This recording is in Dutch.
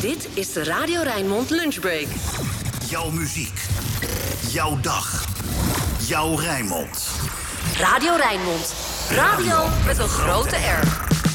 Dit is de Radio Rijnmond Lunchbreak. Jouw muziek. Jouw dag. Jouw Rijnmond. Radio Rijnmond. Radio met een grote R.